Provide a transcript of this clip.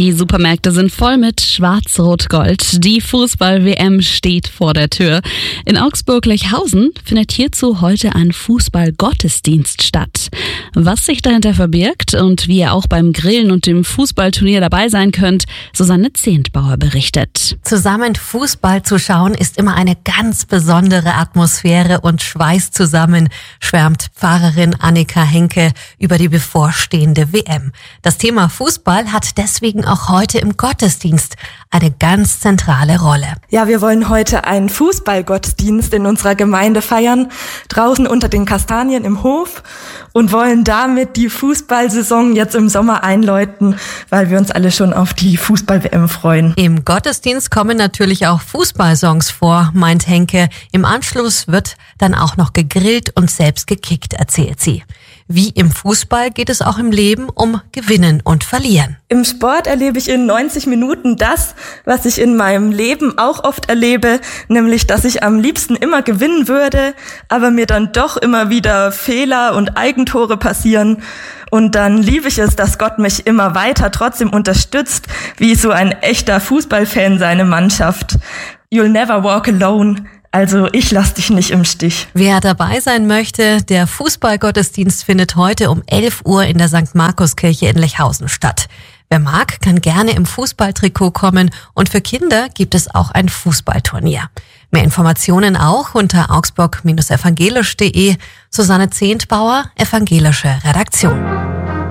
Die Supermärkte sind voll mit Schwarz-Rot-Gold. Die Fußball-WM steht vor der Tür. In Augsburg-Lechhausen findet hierzu heute ein Fußball-Gottesdienst statt. Was sich dahinter verbirgt und wie ihr auch beim Grillen und dem Fußballturnier dabei sein könnt, Susanne Zehntbauer berichtet. Zusammen Fußball zu schauen ist immer eine ganz besondere Atmosphäre und schweißt zusammen, schwärmt Pfarrerin Annika Henke über die bevorstehende WM. Das Thema Fußball hat deswegen auch heute im Gottesdienst eine ganz zentrale Rolle. Ja, wir wollen heute einen Fußballgottesdienst in unserer Gemeinde feiern, draußen unter den Kastanien im Hof, und wollen damit die Fußballsaison jetzt im Sommer einläuten, weil wir uns alle schon auf die Fußball-WM freuen. Im Gottesdienst kommen natürlich auch Fußballsongs vor, meint Henke. Im Anschluss wird dann auch noch gegrillt und selbst gekickt, erzählt sie. Wie im Fußball geht es auch im Leben um Gewinnen und Verlieren. Im Sport erlebe ich in 90 Minuten das, was ich in meinem Leben auch oft erlebe, nämlich, dass ich am liebsten immer gewinnen würde, aber mir dann doch immer wieder Fehler und Eigentore passieren. Und dann liebe ich es, dass Gott mich immer weiter trotzdem unterstützt, wie so ein echter Fußballfan seine Mannschaft. You'll never walk alone. Also ich lass dich nicht im Stich. Wer dabei sein möchte, der Fußballgottesdienst findet heute um 11 Uhr in der St. Markuskirche in Lechhausen statt. Wer mag, kann gerne im Fußballtrikot kommen, und für Kinder gibt es auch ein Fußballturnier. Mehr Informationen auch unter augsburg-evangelisch.de. Susanne Zehntbauer, evangelische Redaktion.